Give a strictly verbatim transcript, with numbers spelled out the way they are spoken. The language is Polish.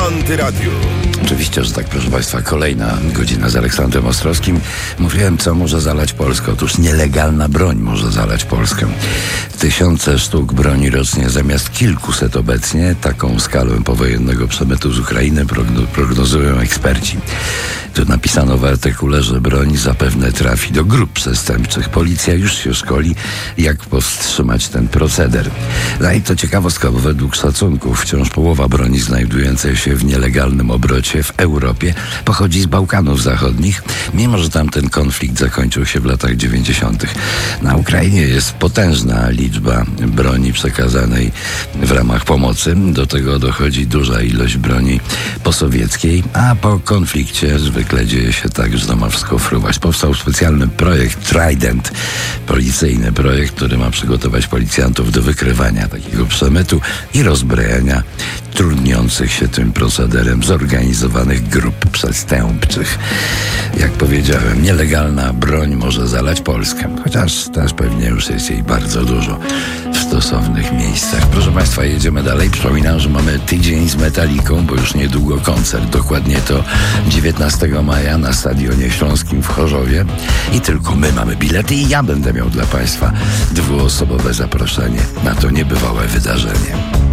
Antyradiu. Oczywiście, że tak, proszę Państwa, kolejna godzina z Aleksandrem Ostrowskim. Mówiłem, co może zalać Polskę. Otóż nielegalna broń może zalać Polskę. Tysiące sztuk broni rocznie zamiast kilkuset obecnie. Taką skalę powojennego przemytu z Ukrainy prognozują eksperci. Tu napisano w artykule, że broń zapewne trafi do grup przestępczych. Policja już się szkoli, jak powstrzymać ten proceder. No i to ciekawostka, bo według szacunków wciąż połowa broni znajdującej się w nielegalnym obrocie w Europie pochodzi z Bałkanów Zachodnich, mimo że tam ten konflikt zakończył się w latach dziewięćdziesiątych. Na Ukrainie jest potężna liczba broni przekazanej w ramach pomocy. Do tego dochodzi duża ilość broni posowieckiej, a po konflikcie zwykle dzieje się tak, że to ma wszystko fruwać. Powstał specjalny projekt Trident, policyjny projekt, który ma przygotować policjantów do wykrywania takiego przemytu i rozbrajania trudniących się tym procederem zorganizowanych grup przestępczych. Jak powiedziałem, nielegalna broń może zalać Polskę, chociaż też pewnie już jest jej bardzo dużo w stosownych miejscach. Proszę Państwa, jedziemy dalej. Przypominam, że mamy tydzień z Metaliką, bo już niedługo koncert. Dokładnie to dziewiętnastego maja na Stadionie Śląskim w Chorzowie. I tylko my mamy bilety i ja będę miał dla Państwa dwuosobowe zaproszenie na to niebywałe wydarzenie.